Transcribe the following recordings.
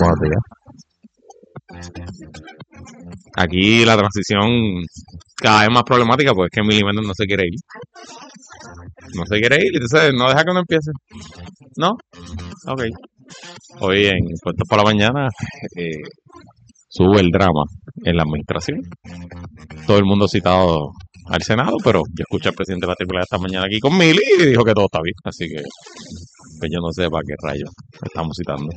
Buenos días. Aquí la transición cada vez más problemática porque es que Milly Méndez no se quiere ir. No se quiere ir, entonces no deja que uno empiece. ¿No? Ok. Hoy en Puestos por la Mañana sube el drama en la administración. Todo el mundo citado al Senado, pero yo escuché al presidente de la AAA esta mañana aquí con Milly y dijo que todo está bien. Así que pues yo no sé para qué rayos estamos citando.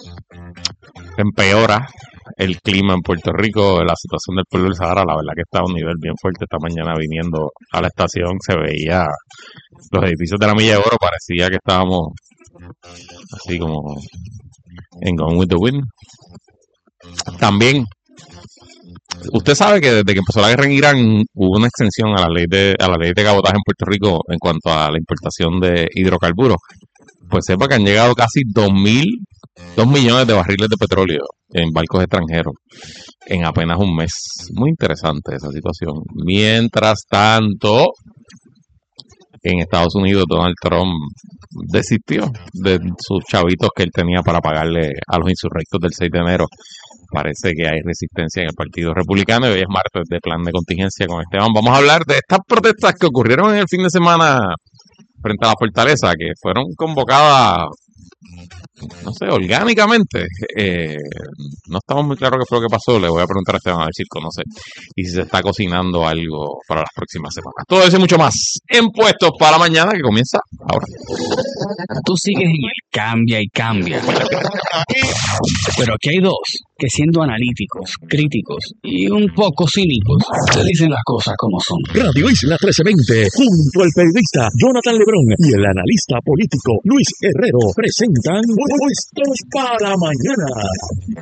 Empeora el clima en Puerto Rico, la situación del pueblo del Sahara, la verdad que está a un nivel bien fuerte. Esta mañana viniendo a la estación se veía los edificios de la Milla de Oro, parecía que estábamos así como en Gone with the Wind. También, usted sabe que desde que empezó la guerra en Irán hubo una extensión a la ley de cabotaje en Puerto Rico en cuanto a la importación de hidrocarburos. Pues sepa que han llegado casi 2 millones de barriles de petróleo en barcos extranjeros en apenas un mes. Muy interesante esa situación. Mientras tanto, en Estados Unidos Donald Trump desistió de sus chavitos que él tenía para pagarle a los insurrectos del 6 de enero. Parece que hay resistencia en el Partido Republicano y hoy es martes de plan de contingencia con Esteban. Vamos a hablar de estas protestas que ocurrieron en el fin de semana frente a la fortaleza, que fueron convocadas, no sé, orgánicamente. No estamos muy claros qué fue lo que pasó. Le voy a preguntar a Esteban a ver si conoce y si se está cocinando algo para las próximas semanas. Todo eso y mucho más en Puestos para la Mañana, que comienza ahora. Tú sigues en el cambia y cambia. Pero aquí hay dos que, siendo analíticos, críticos y un poco cínicos, te dicen las cosas como son. Radio Isla 1320, junto al periodista Jonathan Lebrón y el analista político Luis Herrero, presentan Puestos para la Mañana.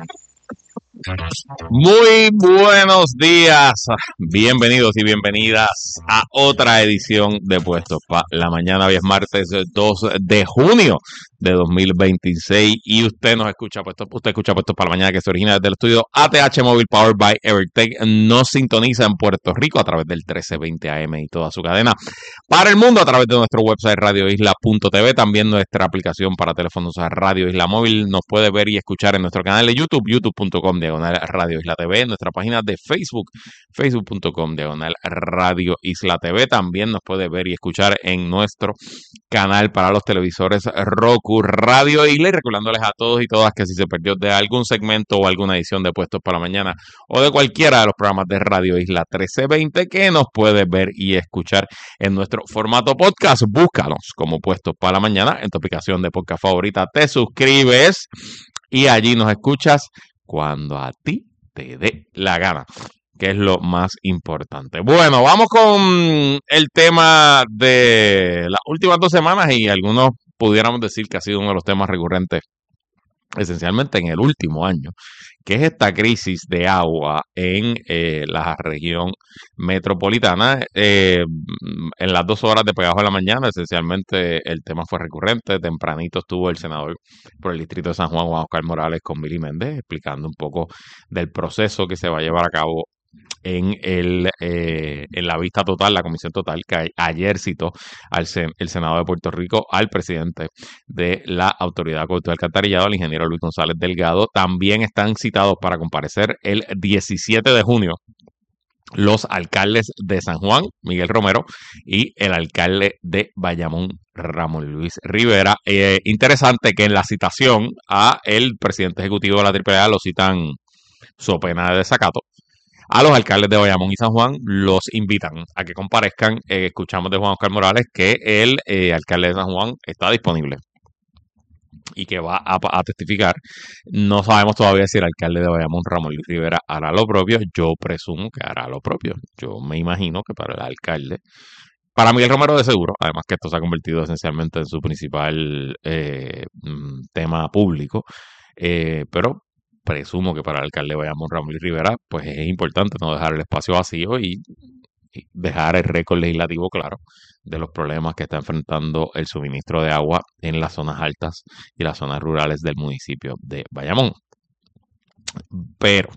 Muy buenos días, bienvenidos y bienvenidas a otra edición de Puestos para la Mañana. Hoy es martes 2 de junio de 2026 y usted escucha Puestos para la Mañana, que se origina desde el estudio ATH Móvil Powered by Evertech. Nos sintoniza en Puerto Rico a través del 1320 AM y toda su cadena para el mundo a través de nuestro website radioisla.tv, también nuestra aplicación para teléfonos a Radio Isla Móvil. Nos puede ver y escuchar en nuestro canal de YouTube, youtube.com/Radio Isla TV, en nuestra página de Facebook, facebook.com/Radio Isla TV. También nos puede ver y escuchar en nuestro canal para los televisores Roku Radio Isla, y recordándoles a todos y todas que si se perdió de algún segmento o alguna edición de Puestos para la Mañana o de cualquiera de los programas de Radio Isla 1320, que nos puede ver y escuchar en nuestro formato podcast, búscanos como Puestos para la Mañana en tu aplicación de podcast favorita, te suscribes y allí nos escuchas cuando a ti te dé la gana, que es lo más importante. Bueno, vamos con el tema de las últimas 2 semanas y algunos pudiéramos decir que ha sido uno de los temas recurrentes esencialmente en el último año, que es esta crisis de agua en la región metropolitana. En las 2 horas de Pegajo de la Mañana, esencialmente el tema fue recurrente. Tempranito estuvo el senador por el distrito de San Juan, Juan Oscar Morales, con Milly Méndez, explicando un poco del proceso que se va a llevar a cabo en la vista total, la comisión total, que ayer citó el Senado de Puerto Rico al presidente de la Autoridad de Acueductos y Alcantarillado, el ingeniero Luis González Delgado. También están citados para comparecer el 17 de junio los alcaldes de San Juan, Miguel Romero, y el alcalde de Bayamón, Ramón Luis Rivera. Interesante que en la citación a el presidente ejecutivo de la AAA lo citan so pena de desacato. A los alcaldes de Bayamón y San Juan los invitan a que comparezcan. Escuchamos de Juan Oscar Morales que el alcalde de San Juan está disponible y que va a testificar. No sabemos todavía si el alcalde de Bayamón, Ramón Luis Rivera, hará lo propio. Yo presumo que hará lo propio. Yo me imagino que para el alcalde, para Miguel Romero de seguro, además que esto se ha convertido esencialmente en su principal tema público, pero presumo que para el alcalde de Bayamón, Ramón Luis Rivera, pues es importante no dejar el espacio vacío y dejar el récord legislativo claro de los problemas que está enfrentando el suministro de agua en las zonas altas y las zonas rurales del municipio de Bayamón. Pero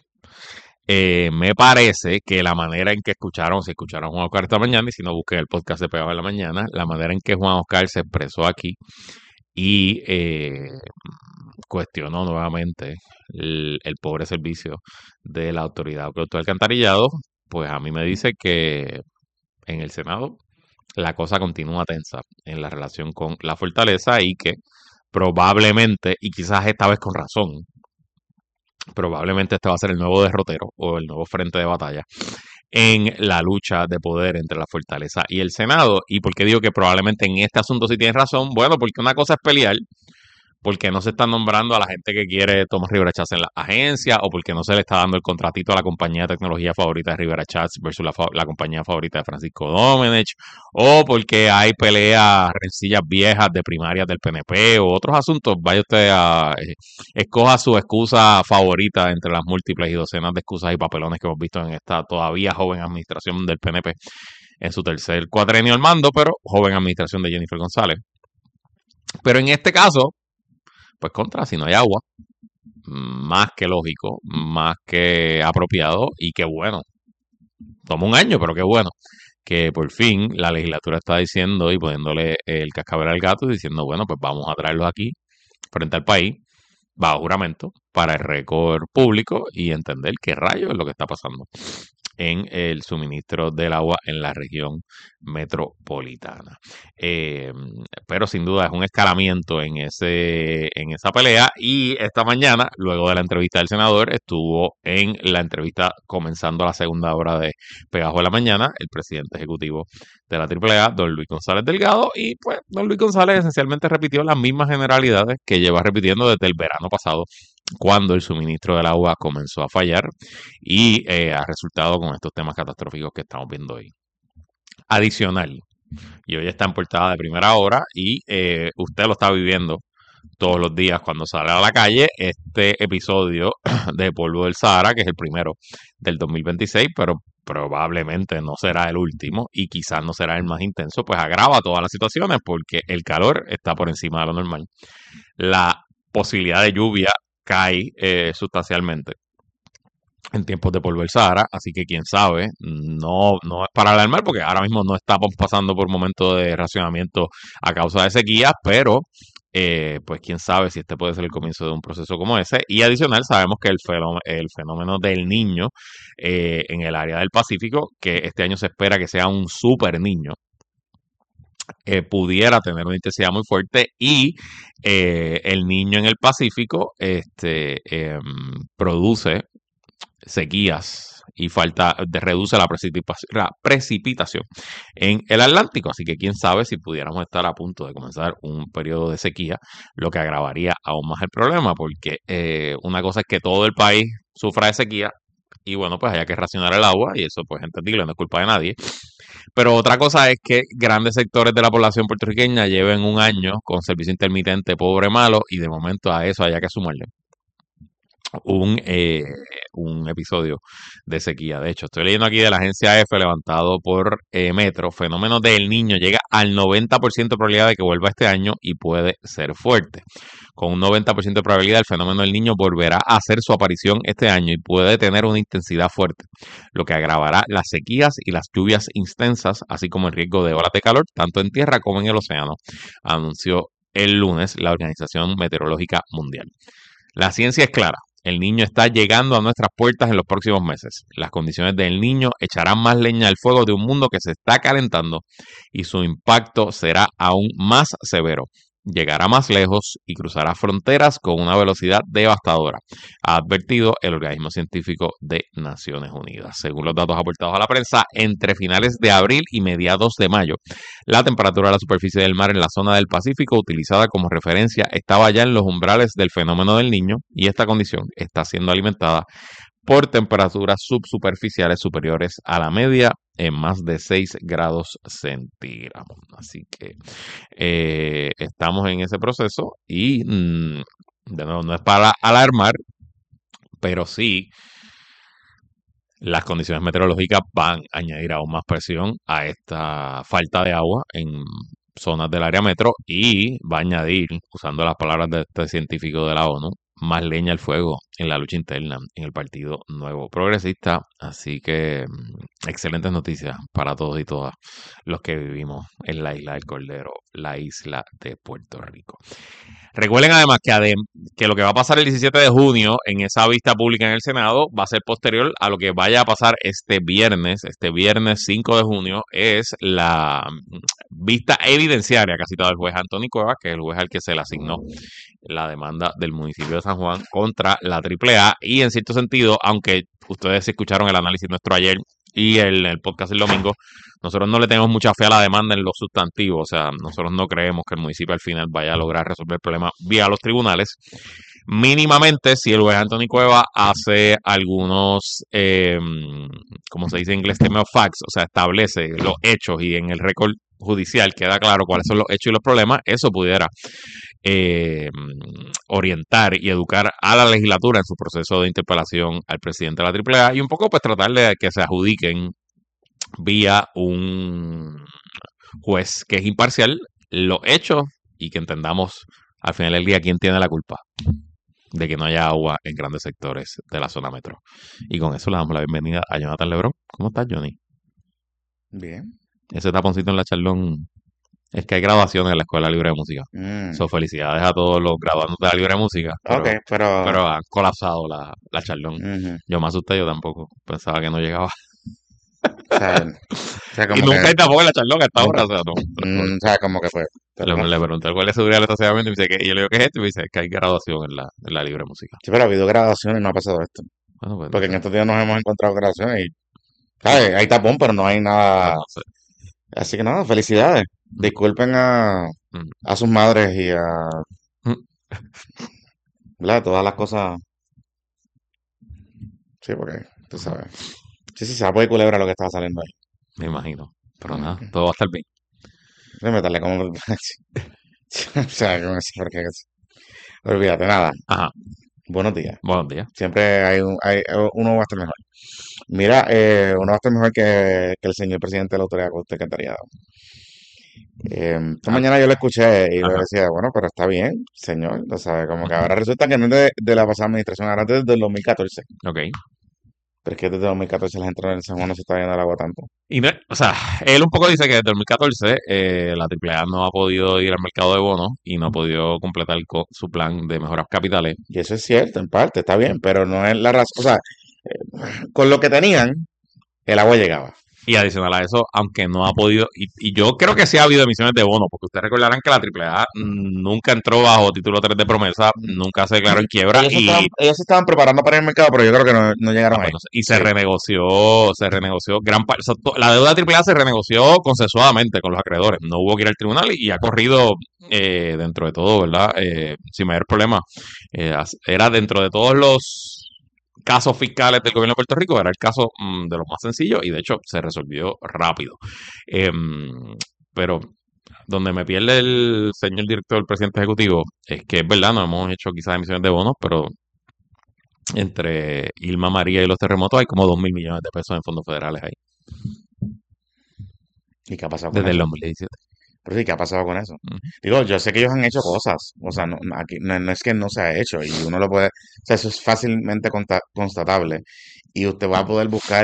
me parece que la manera en que si escucharon a Juan Oscar esta mañana, y si no, busquen el podcast de Pegado de la Mañana, la manera en que Juan Oscar se expresó aquí y cuestionó nuevamente el pobre servicio de la Autoridad de Producto de Alcantarillado, pues a mí me dice que en el Senado la cosa continúa tensa en la relación con la Fortaleza y que probablemente, y quizás esta vez con razón, probablemente este va a ser el nuevo derrotero o el nuevo frente de batalla en la lucha de poder entre la Fortaleza y el Senado. ¿Y por qué digo que probablemente en este asunto sí tienes razón? Bueno, porque una cosa es pelear, porque no se está nombrando a la gente que quiere Tomás Rivera Chats en la agencia, o porque no se le está dando el contratito a la compañía de tecnología favorita de Rivera Chats versus la compañía favorita de Francisco Domenech, o porque hay peleas, rencillas viejas de primarias del PNP, o otros asuntos. Vaya usted a escoja su excusa favorita entre las múltiples y docenas de excusas y papelones que hemos visto en esta todavía joven administración del PNP en su tercer cuatrenio al mando, pero joven administración de Jennifer González. Pero en este caso, pues si no hay agua, más que lógico, más que apropiado y qué bueno. Toma un año, pero qué bueno que por fin la legislatura está diciendo y poniéndole el cascabel al gato y diciendo, bueno, pues vamos a traerlos aquí frente al país bajo juramento para el récord público y entender qué rayos es lo que está pasando en el suministro del agua en la región metropolitana. Eh, pero sin duda es un escalamiento en esa pelea. Y esta mañana, luego de la entrevista del senador, estuvo en la entrevista comenzando la segunda hora de Pegajo de la Mañana, el presidente ejecutivo de la AAA, don Luis González Delgado, y pues don Luis González esencialmente repitió las mismas generalidades que lleva repitiendo desde el verano pasado, cuando el suministro del agua comenzó a fallar y ha resultado con estos temas catastróficos que estamos viendo hoy. Adicional, y hoy está en portada de primera hora y usted lo está viviendo todos los días cuando sale a la calle, este episodio de Polvo del Sahara, que es el primero del 2026, pero probablemente no será el último y quizás no será el más intenso, pues agrava todas las situaciones porque el calor está por encima de lo normal. La posibilidad de lluvia cae sustancialmente en tiempos de polvo del Sahara, así que quién sabe, no es para alarmar porque ahora mismo no estamos pasando por momentos de racionamiento a causa de sequías, pero pues quién sabe si este puede ser el comienzo de un proceso como ese. Y adicional, sabemos que el fenómeno del niño en el área del Pacífico, que este año se espera que sea un super niño, pudiera tener una intensidad muy fuerte y el niño en el Pacífico produce sequías y reduce la precipitación en el Atlántico. Así que quién sabe si pudiéramos estar a punto de comenzar un periodo de sequía, lo que agravaría aún más el problema, porque una cosa es que todo el país sufra de sequía y bueno, pues haya que racionar el agua y eso pues entendible, no es culpa de nadie. Pero otra cosa es que grandes sectores de la población puertorriqueña lleven un año con servicio intermitente pobre malo y de momento a eso haya que sumarle un episodio de sequía. De hecho, estoy leyendo aquí de la agencia F levantado por Metro, fenómeno del Niño llega al 90% de probabilidad de que vuelva este año y puede ser fuerte. Con un 90% de probabilidad el fenómeno del Niño volverá a hacer su aparición este año y puede tener una intensidad fuerte, lo que agravará las sequías y las lluvias intensas, así como el riesgo de olas de calor, tanto en tierra como en el océano, anunció el lunes la Organización Meteorológica Mundial. La ciencia es clara. El Niño está llegando a nuestras puertas en los próximos meses. Las condiciones del Niño echarán más leña al fuego de un mundo que se está calentando y su impacto será aún más severo. Llegará más lejos y cruzará fronteras con una velocidad devastadora, ha advertido el organismo científico de Naciones Unidas. Según los datos aportados a la prensa, entre finales de abril y mediados de mayo, la temperatura de la superficie del mar en la zona del Pacífico, utilizada como referencia, estaba ya en los umbrales del fenómeno del Niño y esta condición está siendo alimentada por temperaturas subsuperficiales superiores a la media en más de 6 grados centígrados. Así que estamos en ese proceso y de nuevo no es para alarmar, pero sí las condiciones meteorológicas van a añadir aún más presión a esta falta de agua en zonas del área metro y va a añadir, usando las palabras de este científico de la ONU, más leña al fuego en la lucha interna en el Partido Nuevo Progresista. Así que excelentes noticias para todos y todas los que vivimos en la isla del Cordero, la isla de Puerto Rico. Recuerden además que lo que va a pasar el 17 de junio en esa vista pública en el Senado va a ser posterior a lo que vaya a pasar este viernes 5 de junio, es la vista evidenciaria que ha citado el juez Anthony Cuevas, que es el juez al que se le asignó la demanda del municipio de San Juan contra la AAA. Y en cierto sentido, aunque ustedes escucharon el análisis nuestro ayer y el podcast el domingo, nosotros no le tenemos mucha fe a la demanda en lo sustantivo. O sea, nosotros no creemos que el municipio al final vaya a lograr resolver el problema vía los tribunales. Mínimamente, si el juez Anthony Cueva hace algunos, como se dice en inglés, statement of facts, o sea, establece los hechos y en el récord judicial queda claro cuáles son los hechos y los problemas, eso pudiera orientar y educar a la legislatura en su proceso de interpelación al presidente de la AAA y un poco pues tratar de que se adjudiquen vía un juez que es imparcial los hechos y que entendamos al final del día quién tiene la culpa de que no haya agua en grandes sectores de la zona metro. Y con eso le damos la bienvenida a Jonathan Lebrón. ¿Cómo estás, Johnny? Bien. Ese taponcito en la charlón es que hay graduaciones en la Escuela Libre de Música. Felicidades a todos los graduandos de la Libre de Música. Pero han colapsado la charlón. Yo me asusté, yo tampoco. Pensaba que no llegaba. O sea, y nunca hay tapón en la charlón a esta hora. O sea, no. O sea, como que fue. Le pregunté al guardia de seguridad del estacionamiento y me dice que, y yo le digo, ¿qué es esto? Y me dice que hay graduación en la Libre de Música. Sí, pero ha habido graduaciones y no ha pasado esto. Bueno, pues, porque en estos días nos hemos encontrado graduaciones y ¿sabes? Hay tapón, pero no hay nada. No sé. Así que nada, felicidades. Disculpen a sus madres y a ¿verdad? Todas las cosas. Sí, porque tú sabes. Sí, se va a poder culebra lo que estaba saliendo ahí. Me imagino. Pero nada, todo va a estar bien. Déjame meterle como. O sea, que no sé por qué. Olvídate, nada. Ajá. Buenos días. Buenos días. Siempre uno va a estar mejor. Mira, uno va a estar mejor que el señor presidente de la autoridad que usted cantaría. Esta mañana yo lo escuché y le decía, bueno, pero está bien, señor. O sea, como que ahora resulta que no es de la pasada administración, ahora es desde el 2014. Ok. Pero es que desde 2014 la gente en San Juan no se está viendo el agua tanto. Y, o sea, él un poco dice que desde 2014 la AAA no ha podido ir al mercado de bonos y no ha podido completar su plan de mejoras capitales. Y eso es cierto, en parte, está bien, pero no es la razón. O sea, con lo que tenían, el agua llegaba. Y adicional a eso, aunque no ha podido, y yo creo que sí ha habido emisiones de bonos, porque ustedes recordarán que la AAA nunca entró bajo título 3 de promesa, nunca se declaró en quiebra. Ellos se estaban preparando para el mercado, pero yo creo que no llegaron ahí. Y se renegoció gran parte. O sea, la deuda AAA se renegoció consensuadamente con los acreedores. No hubo que ir al tribunal y ha corrido dentro de todo, ¿verdad? Sin mayor problema. Era dentro de todos los casos fiscales del gobierno de Puerto Rico, era el caso de los más sencillos y de hecho se resolvió rápido. Pero donde me pierde el señor director, el presidente ejecutivo, es que es verdad, no hemos hecho quizás emisiones de bonos, pero entre Irma María y los terremotos hay como 2.000 millones de pesos en fondos federales ahí. ¿Y qué ha pasado con desde eso? El 2017. Pero sí, ¿qué ha pasado con eso? Digo, yo sé que ellos han hecho cosas, o sea, aquí, no es que no se ha hecho y uno lo puede, o sea, eso es fácilmente constatable y usted va a poder buscar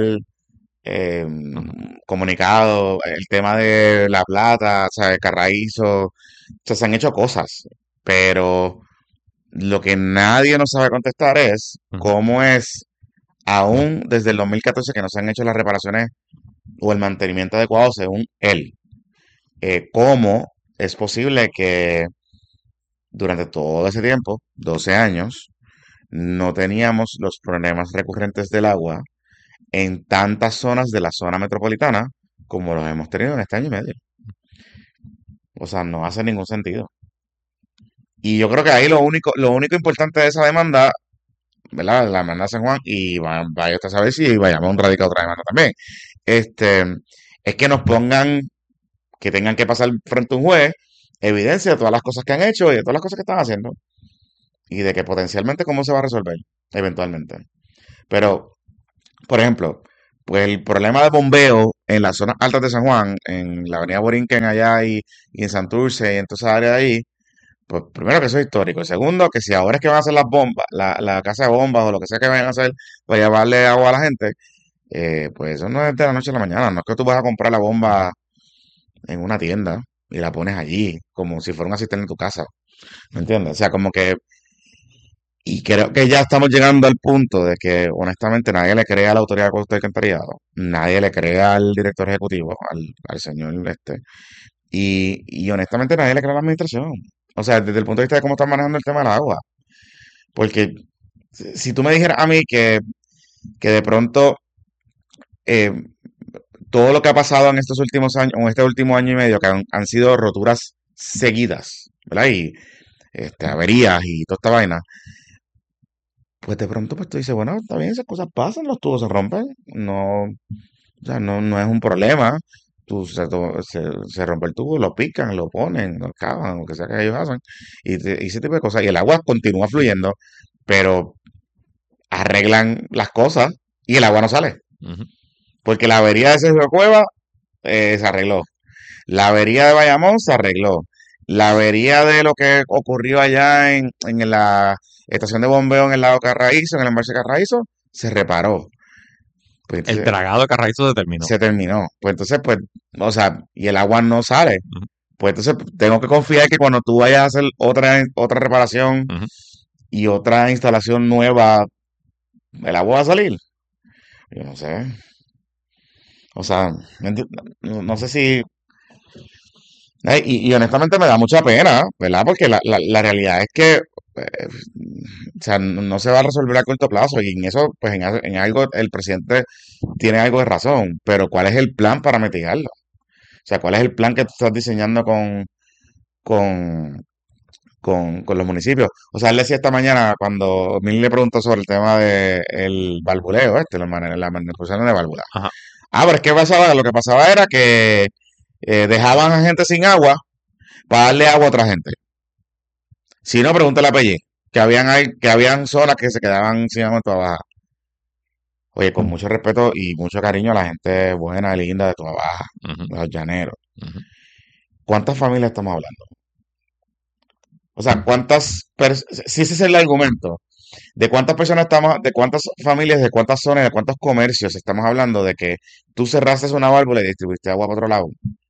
comunicado, el tema de La Plata, o sea, Carraízo, o sea, se han hecho cosas, pero lo que nadie nos sabe contestar es cómo es, aún desde el 2014 que no se han hecho las reparaciones o el mantenimiento adecuado según él. ¿Cómo es posible que durante todo ese tiempo, 12 años, no teníamos los problemas recurrentes del agua en tantas zonas de la zona metropolitana como los hemos tenido en este año y medio? O sea, no hace ningún sentido. Y yo creo que ahí lo único importante de esa demanda, ¿verdad? La demanda de San Juan, y vaya usted a saber si vayamos a un radical otra demanda también, es que nos pongan, que tengan que pasar frente a un juez, evidencia de todas las cosas que han hecho y de todas las cosas que están haciendo. Y de que potencialmente cómo se va a resolver, eventualmente. Pero, por ejemplo, pues el problema de bombeo en las zonas altas de San Juan, en la avenida Borinquen allá y en Santurce y en toda esa área de ahí, pues primero que eso es histórico. Y segundo, que si ahora es que van a hacer las bombas, la casa de bombas o lo que sea que vayan a hacer para llevarle agua a la gente, pues eso no es de la noche a la mañana. No es que tú vas a comprar la bomba en una tienda y la pones allí, como si fuera una cisterna en tu casa. ¿Me entiendes? O sea, como que, y creo que ya estamos llegando al punto de que honestamente nadie le cree a la autoridad de acueductos y alcantarillado, nadie le cree al director ejecutivo, al señor y honestamente nadie le cree a la administración. O sea, desde el punto de vista de cómo están manejando el tema del agua. Porque si tú me dijeras a mí que de pronto eh, todo lo que ha pasado en estos últimos años, en este último año y medio, que han sido roturas seguidas, ¿verdad? Y averías y toda esta vaina, pues de pronto pues tú dices, bueno, está bien, esas cosas pasan, los tubos se rompen, no, o sea, no es un problema. Se rompe el tubo, lo pican, lo ponen, lo cavan, lo que sea que ellos hacen, y ese tipo de cosas. Y el agua continúa fluyendo, pero arreglan las cosas y el agua no sale. Ujú. Porque la avería de Sergio Cueva se arregló. La avería de Bayamón se arregló. La avería de lo que ocurrió allá en la estación de bombeo en el lado Carraízo, en el embalse Carraízo, se reparó. Pues El entonces, dragado de Carraízo se terminó. se terminó. Pues entonces, pues, o sea, y el agua no sale. Ujú, Pues entonces tengo que confiar que cuando tú vayas a hacer otra reparación ujú. y otra instalación nueva, el agua va a salir. Yo no sé. O sea, no sé si. Y honestamente me da mucha pena, ¿verdad? Porque la realidad es que, o sea, no se va a resolver a corto plazo y en eso, pues en algo el presidente tiene algo de razón, pero ¿cuál es el plan para mitigarlo? O sea, ¿cuál es el plan que tú estás diseñando con, con los municipios? O sea, él decía esta mañana cuando Mil le preguntó sobre el tema del valvuleo, la manipulación de válvulas. Ajá. Ah, pero es que pasaba, lo que pasaba era que dejaban a gente sin agua para darle agua a otra gente. Si no, pregúntale a Pelle, que habían zonas que se quedaban sin agua en Toa Baja. Oye, con mucho respeto y mucho cariño a la gente buena y linda de Toa Baja, Ujú, los llaneros. ujú. ¿Cuántas familias estamos hablando? O sea, si ese es el argumento, ¿de cuántas personas estamos, de cuántas familias, de cuántas zonas, de cuántos comercios estamos hablando de que tú cerraste una válvula y distribuiste agua para otro lado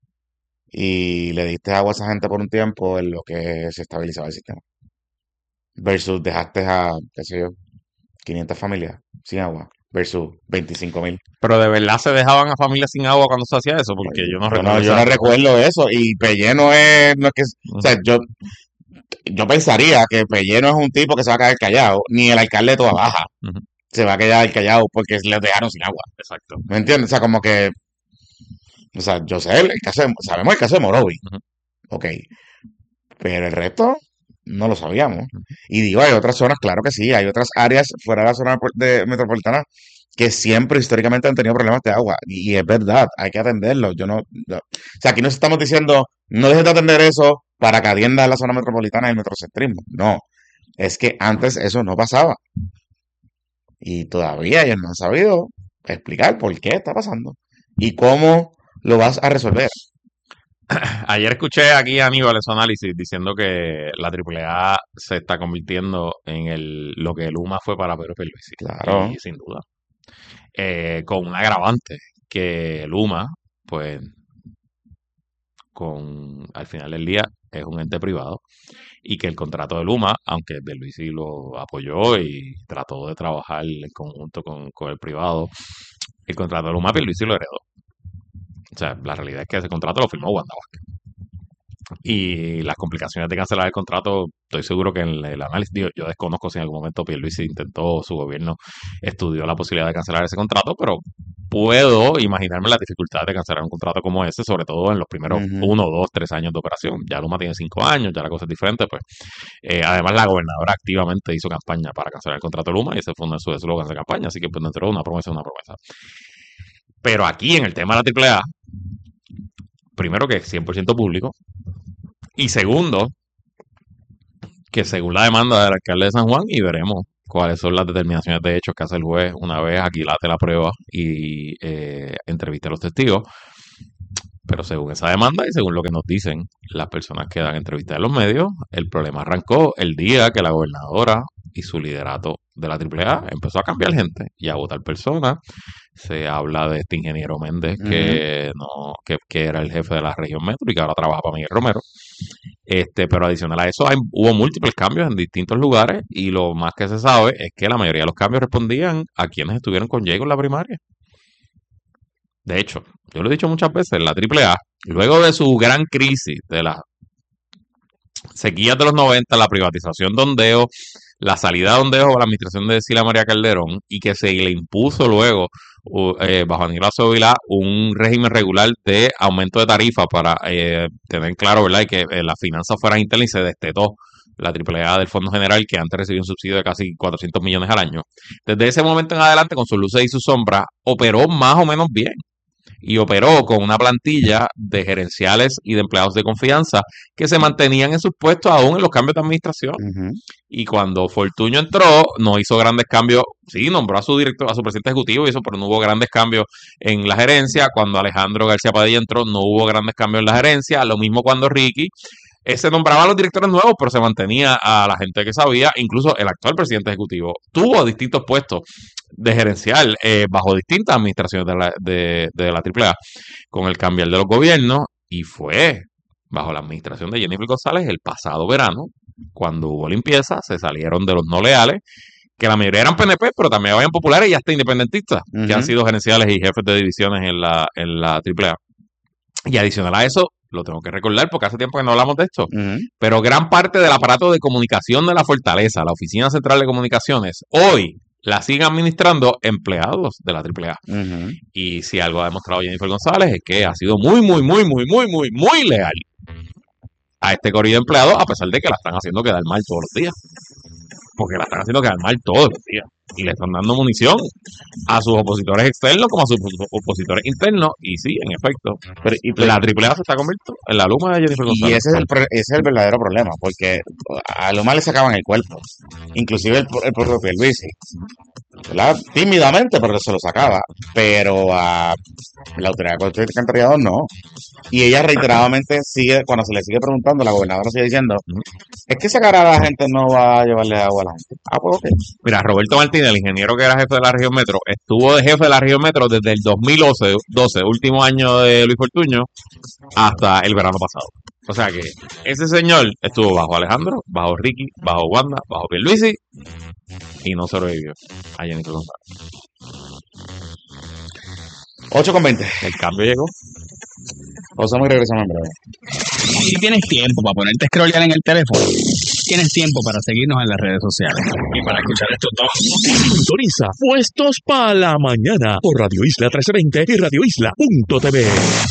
y le diste agua a esa gente por un tiempo en lo que se estabilizaba el sistema? Versus dejaste a, qué sé yo, 500 familias sin agua versus 25.000. Pero de verdad se dejaban a familias sin agua cuando se hacía eso, porque yo no recuerdo Yo no recuerdo eso. Y Pellé no es que, o sea, Ujú, yo pensaría que Pellé no es un tipo que se va a quedar callado, ni el alcalde de Toda Baja ujú. se va a quedar callado porque les dejaron sin agua. Exacto. ¿Me entiendes? O sea, como que, o sea, yo sé sabemos el caso de Morovi, Ujú, ok, pero el resto no lo sabíamos. ujú. Y digo, hay otras zonas, claro que sí, hay otras áreas fuera de la zona metropolitana que siempre históricamente han tenido problemas de agua. Y es verdad, hay que atenderlo. O sea, aquí nos estamos diciendo, no dejes de atender eso para que atienda la zona metropolitana y el metrocentrismo. No, es que antes eso no pasaba. Y todavía ellos no han sabido explicar por qué está pasando y cómo lo vas a resolver. Ayer escuché aquí a Aníbal en su análisis diciendo que la AAA se está convirtiendo en lo que Luma fue para Pedro Pierluisi. Claro. Y sin duda. Con un agravante, que Luma, pues, al final del día, es un ente privado y que el contrato de Luma, aunque Pierluisi lo apoyó y trató de trabajar en conjunto con el privado, el contrato de Luma Pierluisi lo heredó. O sea, la realidad es que ese contrato lo firmó Wanda Vázquez. Y las complicaciones de cancelar el contrato, estoy seguro que en el análisis, yo desconozco si en algún momento Pierluisi intentó, su gobierno estudió la posibilidad de cancelar ese contrato, pero puedo imaginarme las dificultades de cancelar un contrato como ese, sobre todo en los primeros Ujú, 1, 2, 3 años de operación. Ya Luma tiene 5 años, ya la cosa es diferente, pues. Además, la gobernadora activamente hizo campaña para cancelar el contrato de Luma y ese fue uno de sus eslogans de campaña, así que pues dentro de una promesa es una promesa. Pero aquí en el tema de la AAA, primero que es 100% público, y segundo, que según la demanda del alcalde de San Juan, y veremos cuáles son las determinaciones de hechos que hace el juez una vez aquilate la prueba y entreviste a los testigos, Pero según esa demanda y según lo que nos dicen las personas que dan entrevistas en los medios, el problema arrancó el día que la gobernadora y su liderato de la AAA empezó a cambiar gente y a votar personas. Se habla de este ingeniero Méndez que era el jefe de la región metro y que ahora trabaja para Miguel Romero. Pero adicional a eso hubo múltiples cambios en distintos lugares y lo más que se sabe es que la mayoría de los cambios respondían a quienes estuvieron con Diego en la primaria. De hecho, yo lo he dicho muchas veces, la AAA, luego de su gran crisis de las sequías de los 90, la privatización de Ondeo, la salida de Ondeo a la administración de Sila María Calderón y que se le impuso luego bajo Aníbal Acevedo Vilá un régimen regular de aumento de tarifas para tener claro, ¿verdad?, y que las finanzas fueran internas y se destetó la AAA del Fondo General, que antes recibía un subsidio de casi 400 millones al año. Desde ese momento en adelante, con sus luces y sus sombras, operó más o menos bien. Y operó con una plantilla de gerenciales y de empleados de confianza que se mantenían en sus puestos aún en los cambios de administración. Y cuando Fortuño entró, no hizo grandes cambios. Sí, nombró a su director, a su presidente ejecutivo y eso, pero no hubo grandes cambios en la gerencia. Cuando Alejandro García Padilla entró, no hubo grandes cambios en la gerencia. Lo mismo cuando Ricky. Se nombraba a los directores nuevos, pero se mantenía a la gente que sabía. Incluso el actual presidente ejecutivo tuvo distintos puestos de gerencial bajo distintas administraciones de la AAA con el cambiar de los gobiernos, y fue bajo la administración de Jennifer González el pasado verano, cuando hubo limpieza, se salieron de los no leales, que la mayoría eran PNP, pero también habían populares y hasta independentistas, que han sido gerenciales y jefes de divisiones en la AAA. Y adicional a eso, lo tengo que recordar porque hace tiempo que no hablamos de esto, pero gran parte del aparato de comunicación de la Fortaleza, la Oficina Central de Comunicaciones, hoy la siguen administrando empleados de la AAA. Y si algo ha demostrado Jennifer González es que ha sido muy leal a este corrido de empleados, a pesar de que la están haciendo quedar mal todos los días. Porque la están haciendo quedar mal todos los días. Y le están dando munición a sus opositores externos como a sus opositores internos. Y sí, en efecto, la AAA se está convirtiendo en la Luma de Jennifer González. Y ese es el verdadero problema, porque a Luma le sacaban el cuerpo. Inclusive el propio Pierluisi, ¿verdad? Tímidamente, pero se lo sacaba. Pero a la autoridad constitucional no. Y ella reiteradamente sigue, cuando se le sigue preguntando, la gobernadora sigue diciendo, es que sacar a la gente no va a llevarle agua a la gente. Pues ok. Mira, Roberto Martínez, el ingeniero que era jefe de la región metro, estuvo de jefe de la región metro desde el 2012, último año de Luis Fortuño, hasta el verano pasado. O sea que ese señor estuvo bajo Alejandro, bajo Ricky, bajo Wanda, bajo Pierluisi y no sobrevivió a Jennifer González. 8:20. El cambio llegó. Pausamos y regresamos en breve. Si tienes tiempo para ponerte a scrollear en el teléfono, tienes tiempo para seguirnos en las redes sociales y para escuchar estos dos. Sintoniza Puestos para la Mañana por Radio Isla 1320 y radioisla.tv.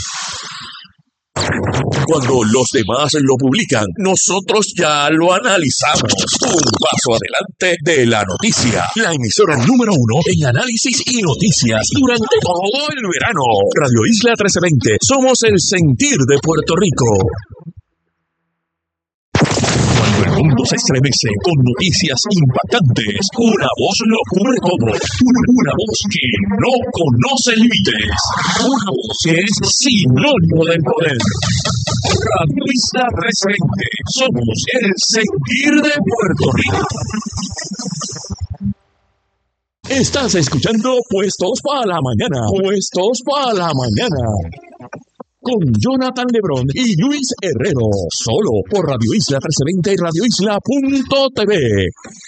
Cuando los demás lo publican, nosotros ya lo analizamos. Un paso adelante de la noticia. La emisora número 1 en análisis y noticias durante todo el verano. Radio Isla 1320. Somos el sentir de Puerto Rico. Cuando el mundo se estremece con noticias impactantes, una voz lo cubre todo. Una voz que no conoce límites. Una voz que es sinónimo del poder. Radio Isla 1320. Somos el sentir de Puerto Rico. Estás escuchando Puestos para la Mañana. Puestos para la Mañana. Con Jonathan Lebrón y Luis Herrero. Solo por Radio Isla 1320 y radioisla.tv.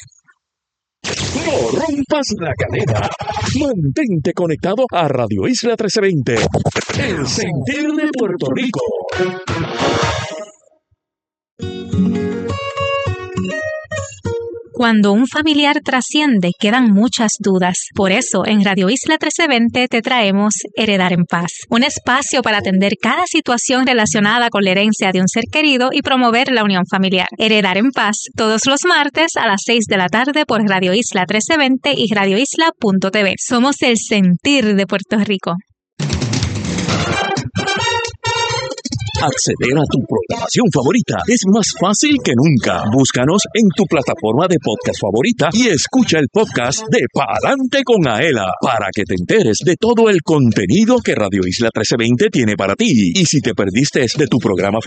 No rompas la cadena. Mantente conectado a Radio Isla 1320. El sentir de Puerto Rico. Cuando un familiar trasciende, quedan muchas dudas. Por eso, en Radio Isla 1320 te traemos Heredar en Paz, un espacio para atender cada situación relacionada con la herencia de un ser querido y promover la unión familiar. Heredar en Paz, todos los martes a las 6 de la tarde por Radio Isla 1320 y radioisla.tv. Somos el sentir de Puerto Rico. Acceder a tu programación favorita es más fácil que nunca. Búscanos en tu plataforma de podcast favorita y escucha el podcast de Pa'lante con Aela para que te enteres de todo el contenido que Radio Isla 1320 tiene para ti. Y si te perdiste de tu programa